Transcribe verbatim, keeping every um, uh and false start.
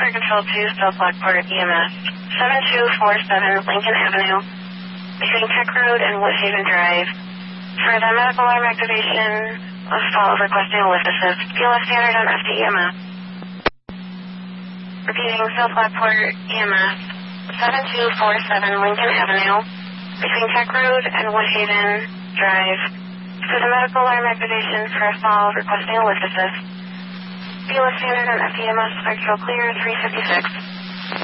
Fire Control two, South Lockport E M S, seven two four seven Lincoln Avenue, between Tech Road and Woodhaven Drive. For the medical alarm activation, let's follow requesting a lift assist. P L S standard on F T E M S. Repeating, South Lockport E M S, seven two four seven Lincoln Avenue, between Tech Road and Woodhaven Drive. For the medical alarm activation, first call requesting a lift assist. P L S standard on F T E M S, Fire Control clear, three fifty-six.